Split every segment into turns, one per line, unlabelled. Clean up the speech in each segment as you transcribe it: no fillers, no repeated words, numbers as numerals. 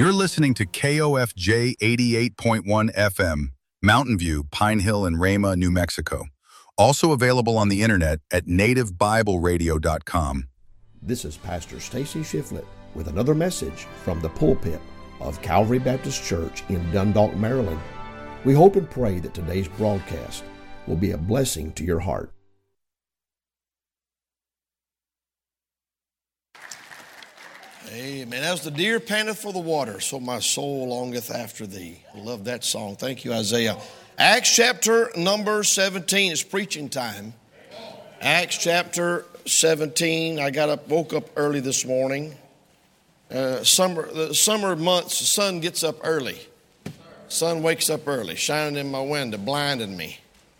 You're listening to KOFJ 88.1 FM, Mountain View, Pine Hill, and Rama, New Mexico. Also available on the internet at nativebibleradio.com.
This is Pastor Stacy Shiflett with another message from the pulpit of Calvary Baptist Church in Dundalk, Maryland. We hope and pray that today's broadcast will be a blessing to your heart.
Amen. As the deer panteth for the water, so my soul longeth after thee. I love that song. Thank you, Isaiah. Acts chapter number 17 is preaching time. Acts chapter 17. I woke up early this morning. The summer months, the sun gets up early. Sun wakes up early, shining in my window, blinding me.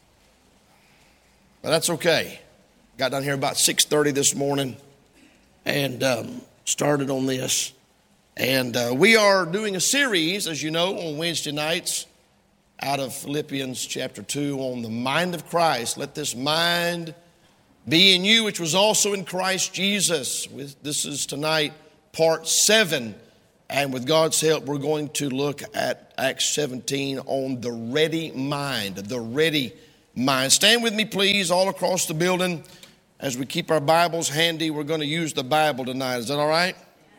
But that's okay. Got down here about 6:30 this morning and started on this. And we are doing a series, as you know, on Wednesday nights out of Philippians chapter 2 on the mind of Christ. Let this mind be in you, which was also in Christ Jesus. This is tonight part 7. And with God's help, we're going to look at Acts 17 on the ready mind. The ready mind. Stand with me, please, all across the building. As we keep our Bibles handy, we're going to use the Bible tonight. Is that all right?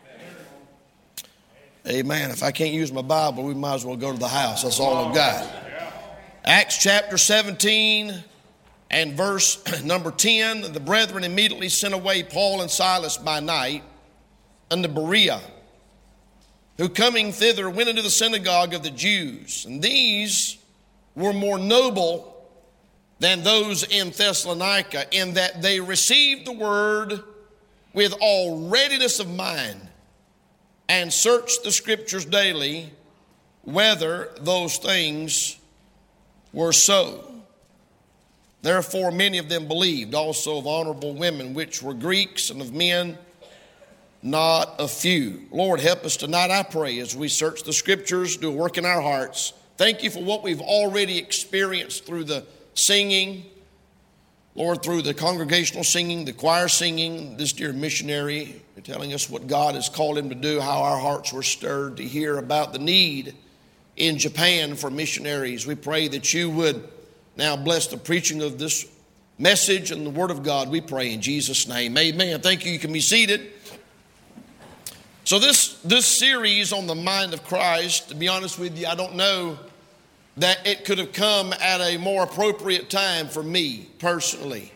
Amen. If I can't use my Bible, we might as well go to the house. That's all I've got. Acts chapter 17 and verse number 10. The brethren immediately sent away Paul and Silas by night unto Berea, who coming thither went into the synagogue of the Jews. And these were more noble than those in Thessalonica, in that they received the word with all readiness of mind, and searched the scriptures daily, whether those things were so. Therefore many of them believed, also of honorable women, which were Greeks, and of men not a few. Lord, help us tonight, I pray, as we search the scriptures, do a work in our hearts. Thank you for what we've already experienced through the singing, Lord, through the congregational singing, the choir singing, this dear missionary telling us what God has called him to do, how our hearts were stirred to hear about the need in Japan for missionaries. We pray that you would now bless the preaching of this message and the word of God, we pray in Jesus' name. Amen. Thank you. You can be seated. So this series on the mind of Christ, to be honest with you, I don't know that it could have come at a more appropriate time for me personally.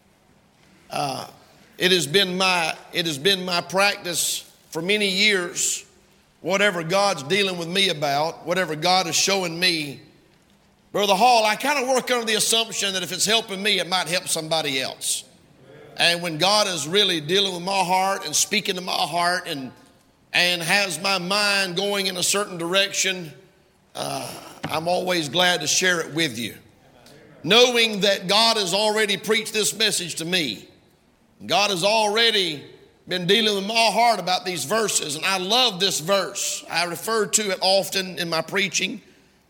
It has been my practice for many years. Whatever God's dealing with me about, whatever God is showing me, Brother Hall, I kind of work under the assumption that if it's helping me, it might help somebody else. And when God is really dealing with my heart and speaking to my heart and has my mind going in a certain direction, I'm always glad to share it with you, knowing that God has already preached this message to me. God has already been dealing with my heart about these verses, and I love this verse. I refer to it often in my preaching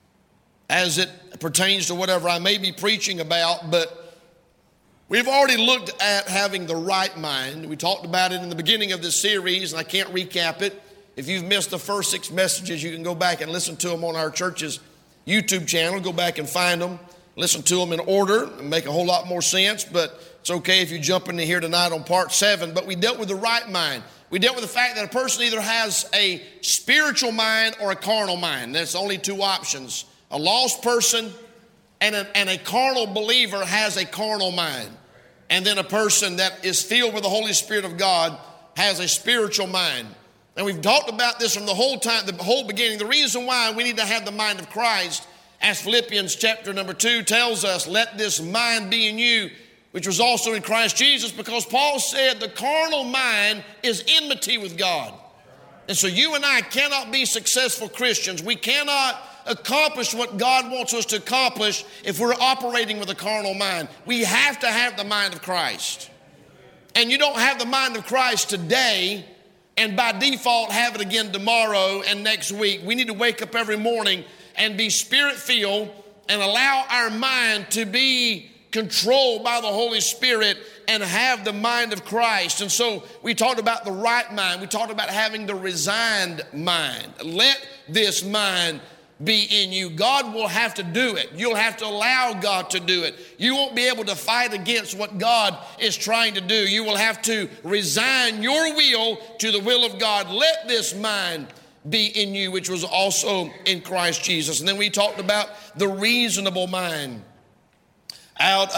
as it pertains to whatever I may be preaching about, but we've already looked at having the right mind. We talked about it in the beginning of this series, and I can't recap it. If you've missed the first 6 messages, you can go back and listen to them on our church's YouTube channel. Go back and find them, listen to them in order, and make a whole lot more sense. But it's okay if you jump into here tonight on part 7. But we dealt with the right mind. We dealt with the fact that a person either has a spiritual mind or a carnal mind. There's only 2 options. A lost person and a carnal believer has a carnal mind. And then a person that is filled with the Holy Spirit of God has a spiritual mind. And we've talked about this from the whole time, the whole beginning. The reason why we need to have the mind of Christ, as Philippians chapter number 2 tells us, let this mind be in you, which was also in Christ Jesus, because Paul said the carnal mind is enmity with God. And so you and I cannot be successful Christians. We cannot accomplish what God wants us to accomplish if we're operating with a carnal mind. We have to have the mind of Christ. And you don't have the mind of Christ today and by default have it again tomorrow and next week. We need to wake up every morning and be spirit-filled and allow our mind to be controlled by the Holy Spirit and have the mind of Christ. And so we talked about the right mind. We talked about having the resigned mind. Let this mind be in you. God will have to do it. You'll have to allow God to do it. You won't be able to fight against what God is trying to do. You will have to resign your will to the will of God. Let this mind be in you, which was also in Christ Jesus. And then we talked about the reasonable mind. Out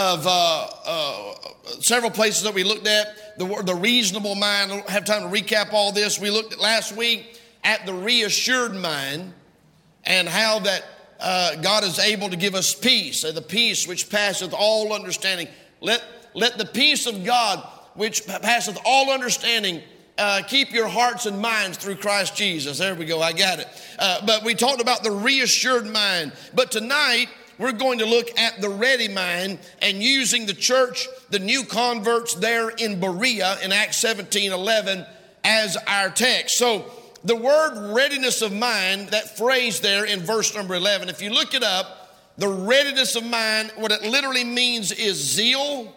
of several places that we looked at, the reasonable mind. I don't have time to recap all this. We looked at last week at the reassured mind, and how that God is able to give us peace, the peace which passeth all understanding. Let the peace of God, which passeth all understanding, keep your hearts and minds through Christ Jesus. There we go, I got it. But we talked about the reassured mind. But tonight, we're going to look at the ready mind, and using the church, the new converts there in Berea in Acts 17:11 as our text. So, the word readiness of mind, that phrase there in verse number 11, if you look it up, the readiness of mind, what it literally means is zeal.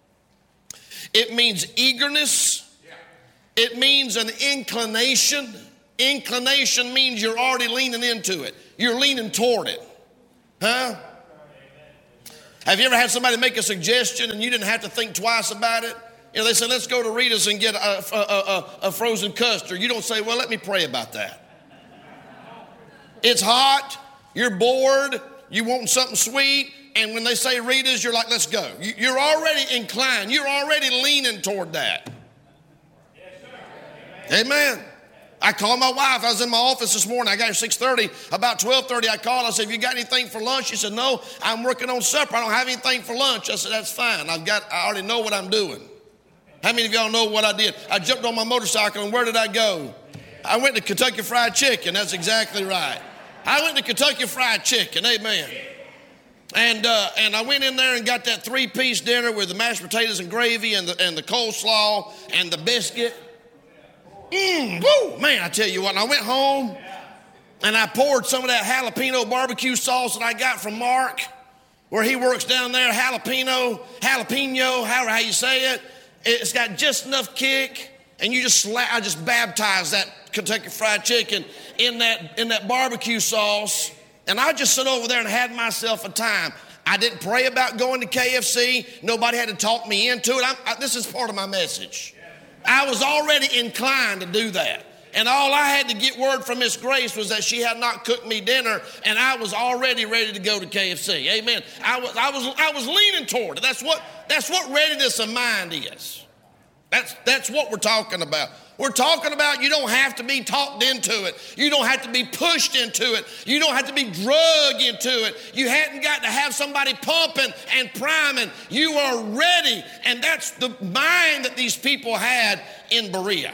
It means eagerness. It means an inclination. Inclination means you're already leaning into it. You're leaning toward it. Huh? Have you ever had somebody make a suggestion and you didn't have to think twice about it? You know, they said, let's go to Rita's and get a frozen custard. You don't say, well, let me pray about that. It's hot, you're bored, you want something sweet, and when they say Rita's, you're like, let's go. You're already inclined. You're already leaning toward that. Yes, sir. Amen. I called my wife. I was in my office this morning. I got here 6:30. About 12:30, I called. I said, have you got anything for lunch? She said, no, I'm working on supper. I don't have anything for lunch. I said, that's fine. I already know what I'm doing. How many of y'all know what I did? I jumped on my motorcycle, and where did I go? I went to Kentucky Fried Chicken. That's exactly right. I went to Kentucky Fried Chicken. Amen. And I went in there and got that 3-piece dinner with the mashed potatoes and gravy and the coleslaw and the biscuit. Woo, man, I tell you what. And I went home and I poured some of that jalapeno barbecue sauce that I got from Mark, where he works down there. Jalapeno, how you say it. It's got just enough kick, and I just baptized that Kentucky Fried Chicken in that barbecue sauce, and I just sat over there and had myself a time. I didn't pray about going to KFC. Nobody had to talk me into it. This is part of my message. I was already inclined to do that. And all I had to get word from Miss Grace was that she had not cooked me dinner, and I was already ready to go to KFC. Amen. I was leaning toward it. That's what readiness of mind is. That's what we're talking about. We're talking about you don't have to be talked into it. You don't have to be pushed into it. You don't have to be drugged into it. You hadn't got to have somebody pumping and priming. You are ready. And that's the mind that these people had in Berea.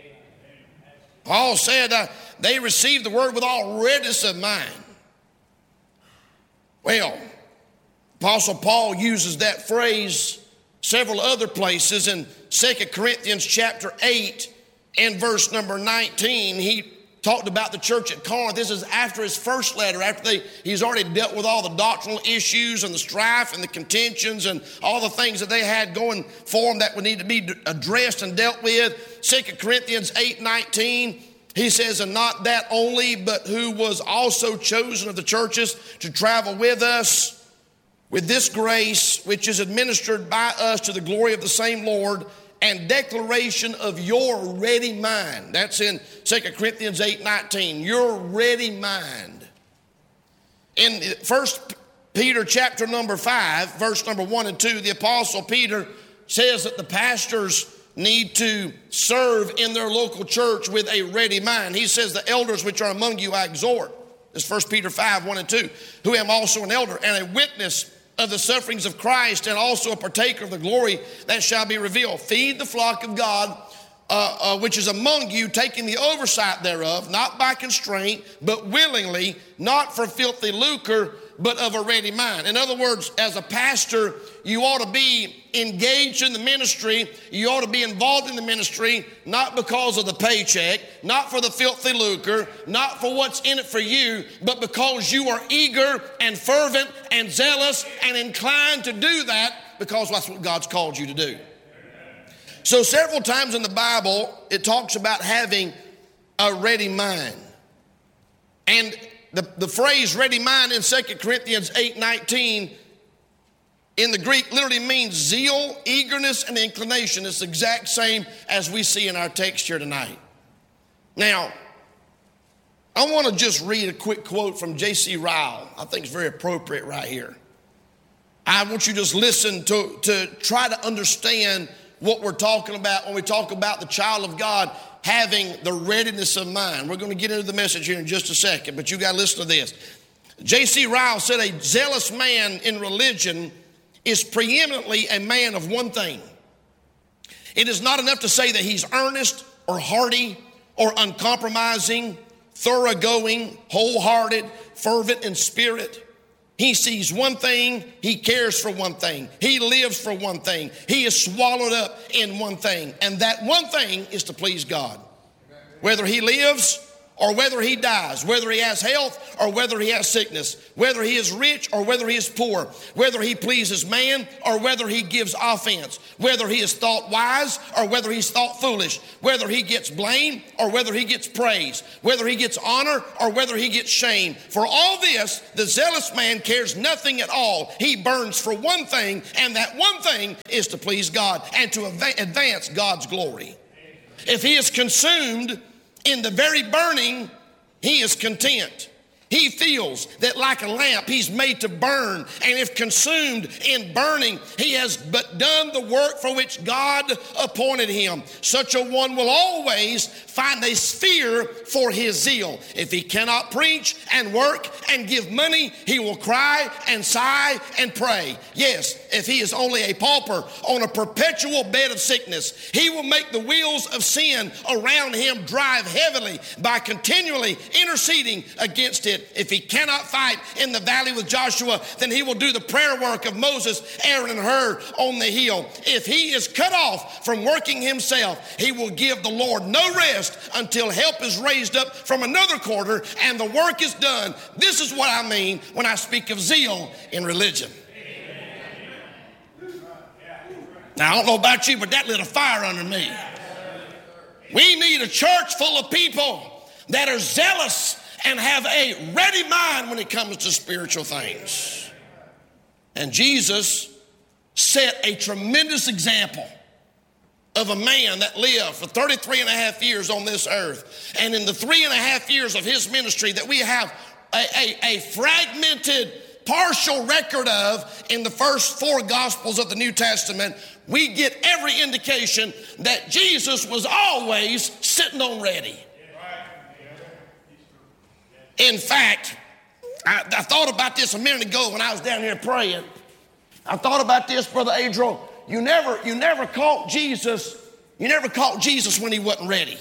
Paul said they received the word with all readiness of mind. Well, Apostle Paul uses that phrase several other places. In 2 Corinthians chapter 8 and verse number 19, he talked about the church at Corinth. This is after his first letter, after he's already dealt with all the doctrinal issues and the strife and the contentions and all the things that they had going for them that would need to be addressed and dealt with. 2 Corinthians 8:19, he says, and not that only, but who was also chosen of the churches to travel with us with this grace, which is administered by us to the glory of the same Lord, and declaration of your ready mind. That's in 2 Corinthians 8:19, your ready mind. In 1 Peter chapter number 5, verse number 1 and 2, the Apostle Peter says that the pastors need to serve in their local church with a ready mind. He says, the elders which are among you I exhort. This is 1 Peter 5, 1 and 2, who am also an elder and a witness of the sufferings of Christ, and also a partaker of the glory that shall be revealed. Feed the flock of God, which is among you, taking the oversight thereof, not by constraint, but willingly, not for filthy lucre, but of a ready mind. In other words, as a pastor, you ought to be engaged in the ministry. You ought to be involved in the ministry, not because of the paycheck, not for the filthy lucre, not for what's in it for you, but because you are eager and fervent and zealous and inclined to do that because that's what God's called you to do. So several times in the Bible, it talks about having a ready mind. And the phrase ready mind in 2 Corinthians 8:19 in the Greek literally means zeal, eagerness, and inclination. It's the exact same as we see in our text here tonight. Now, I want to just read a quick quote from J.C. Ryle. I think it's very appropriate right here. I want you to just listen to try to understand what we're talking about when we talk about the child of God having the readiness of mind. We're going to get into the message here in just a second, but you got to listen to this. J.C. Ryle said, a zealous man in religion is preeminently a man of one thing. It is not enough to say that he's earnest or hearty or uncompromising, thoroughgoing, wholehearted, fervent in spirit. He sees one thing, he cares for one thing, he lives for one thing, he is swallowed up in one thing, and that one thing is to please God. Whether he lives or whether he dies, whether he has health or whether he has sickness, whether he is rich or whether he is poor, whether he pleases man or whether he gives offense, whether he is thought wise or whether he's thought foolish, whether he gets blame or whether he gets praise, whether he gets honor or whether he gets shame. For all this, the zealous man cares nothing at all. He burns for one thing, and that one thing is to please God and to advance God's glory. If he is consumed in the very burning, he is content. He feels that like a lamp, he's made to burn. And if consumed in burning, he has but done the work for which God appointed him. Such a one will always find a sphere for his zeal. If he cannot preach and work and give money, he will cry and sigh and pray. Yes, if he is only a pauper on a perpetual bed of sickness, he will make the wheels of sin around him drive heavily by continually interceding against it. If he cannot fight in the valley with Joshua, then he will do the prayer work of Moses, Aaron, and Hur on the hill. If he is cut off from working himself, he will give the Lord no rest until help is raised up from another quarter and the work is done. This is what I mean when I speak of zeal in religion. Now, I don't know about you, but that lit a fire under me. We need a church full of people that are zealous and have a ready mind when it comes to spiritual things. And Jesus set a tremendous example of a man that lived for 33 and a half years on this earth. And in the 3.5 years of his ministry that we have a fragmented, partial record of in the first 4 Gospels of the New Testament, we get every indication that Jesus was always sitting on ready. In fact, I thought about this a minute ago when I was down here praying. I thought about this, Brother Adriel. You never caught Jesus. You never caught Jesus when he wasn't ready.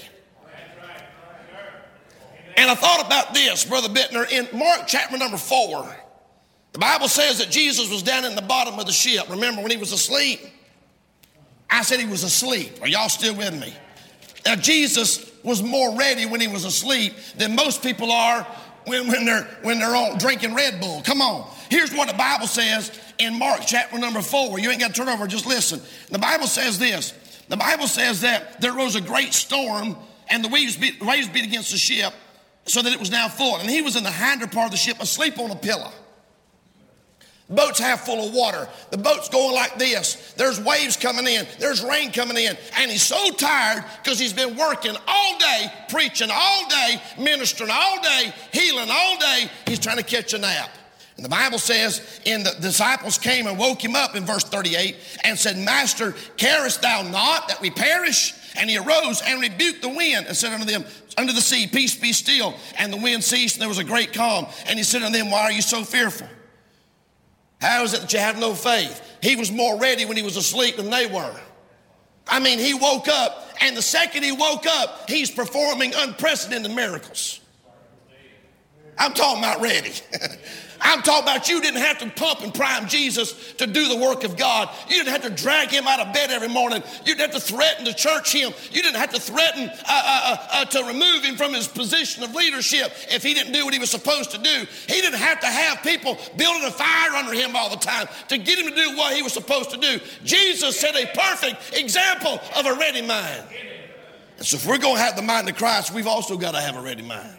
And I thought about this, Brother Bittner, in Mark chapter number 4. The Bible says that Jesus was down in the bottom of the ship. Remember when he was asleep? I said he was asleep. Are y'all still with me? Now, Jesus was more ready when he was asleep than most people are when they're on drinking Red Bull. Come on. Here's what the Bible says in Mark chapter number 4. You ain't got to turn over, just listen. The Bible says this. The Bible says that there rose a great storm and the waves beat against the ship so that it was now full. And he was in the hinder part of the ship asleep on a pillow. The boat's half full of water. The boat's going like this. There's waves coming in. There's rain coming in. And he's so tired because he's been working all day, preaching all day, ministering all day, healing all day. He's trying to catch a nap. And the Bible says, and the disciples came and woke him up in verse 38 and said, Master, carest thou not that we perish? And he arose and rebuked the wind and said unto them, unto the sea, peace be still. And the wind ceased and there was a great calm. And he said unto them, why are you so fearful? How is it that you have no faith? He was more ready when he was asleep than they were. I mean, he woke up, and the second he woke up, he's performing unprecedented miracles. I'm talking about ready. I'm talking about you didn't have to pump and prime Jesus to do the work of God. You didn't have to drag him out of bed every morning. You didn't have to threaten to church him. You didn't have to threaten to remove him from his position of leadership if he didn't do what he was supposed to do. He didn't have to have people building a fire under him all the time to get him to do what he was supposed to do. Jesus set a perfect example of a ready mind. And so if we're going to have the mind of Christ, we've also got to have a ready mind.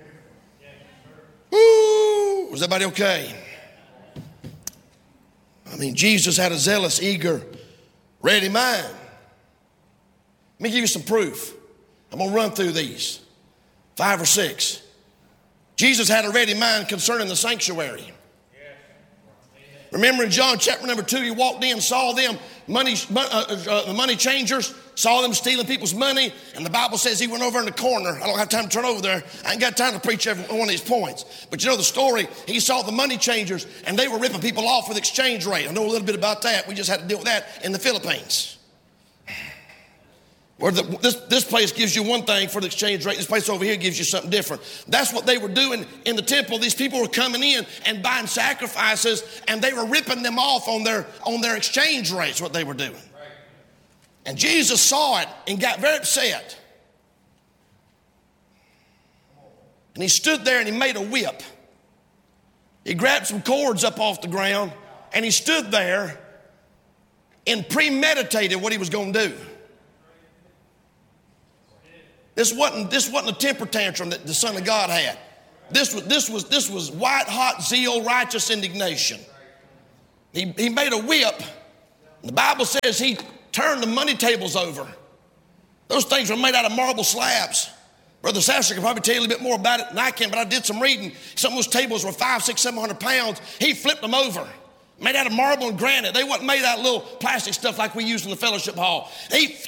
Woo! Was everybody okay? I mean, Jesus had a zealous, eager, ready mind. Let me give you some proof. I'm going to run through these, 5 or 6. Jesus had a ready mind concerning the sanctuary. Remember in John chapter number 2, he walked in, saw them the money changers, saw them stealing people's money, and the Bible says he went over in the corner. I don't have time to turn over there. I ain't got time to preach every one of these points. But you know the story, he saw the money changers, and they were ripping people off with exchange rate. I know a little bit about that. We just had to deal with that in the Philippines. Where this place gives you one thing for the exchange rate. This place over here gives you something different. That's what they were doing in the temple. These people were coming in and buying sacrifices, and they were ripping them off on their exchange rates, what they were doing. And Jesus saw it and got very upset. And he stood there and he made a whip. He grabbed some cords up off the ground, and he stood there and premeditated what he was going to do. This wasn't a temper tantrum that the Son of God had. This was white hot zeal, righteous indignation. He made a whip. The Bible says he turned the money tables over. Those things were made out of marble slabs. Brother Sasser can probably tell you a little bit more about it than I can, but I did some reading. Some of those tables were 500, 600, 700 pounds. He flipped them over. Made out of marble and granite. They wasn't made out of little plastic stuff like we use in the fellowship hall. He